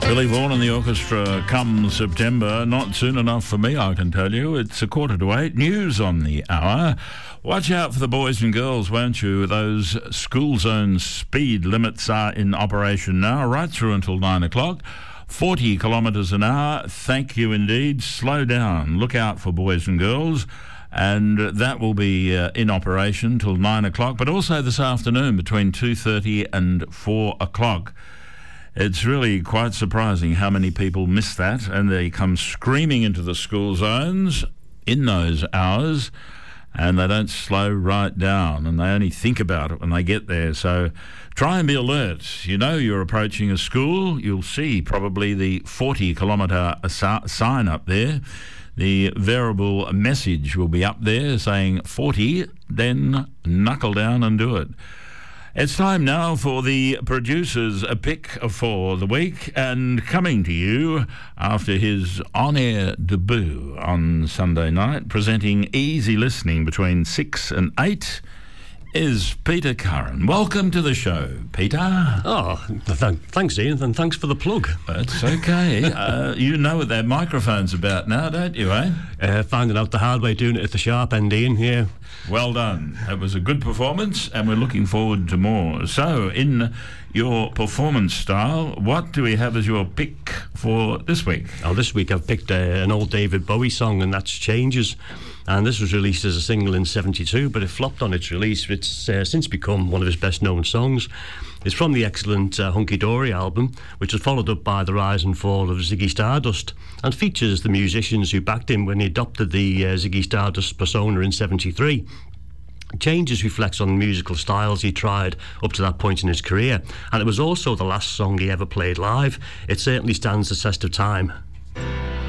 Billy Vaughan and the orchestra come September. Not soon enough for me, I can tell you. It's 7:45. News on the hour. Watch out for the boys and girls, won't you? Those school zone speed limits are in operation now, right through until 9 o'clock. 40 kilometres an hour. Thank you indeed. Slow down. Look out for boys and girls. And that will be in operation till 9 o'clock, but also this afternoon between 2:30 and 4 o'clock. It's really quite surprising how many people miss that, and they come screaming into the school zones in those hours, and they don't slow right down, and they only think about it when they get there. So try and be alert. You know you're approaching a school. You'll see probably the 40-kilometre sign up there. The variable message will be up there saying 40, then knuckle down and do it. It's time now for the producer's pick for the week, and coming to you after his on-air debut on Sunday night, presenting easy listening between 6 and 8, is Peter Curran. Welcome to the show, Peter. Oh, thanks, Ian, and thanks for the plug. That's okay. You know what that microphone's about now, don't you, eh? Finding out the hard way, doing it at the sharp end, Ian, yeah. Well done. It was a good performance, and we're looking forward to more. So, in your performance style, what do we have as your pick for this week? Oh, this week I've picked an old David Bowie song, and that's Changes. And this was released as a single in 1972, but it flopped on its release. It's since become one of his best-known songs. It's from the excellent Hunky Dory album, which was followed up by the rise and fall of Ziggy Stardust, and features the musicians who backed him when he adopted the Ziggy Stardust persona in 1973. Changes reflects on the musical styles he tried up to that point in his career, and it was also the last song he ever played live. It certainly stands the test of time.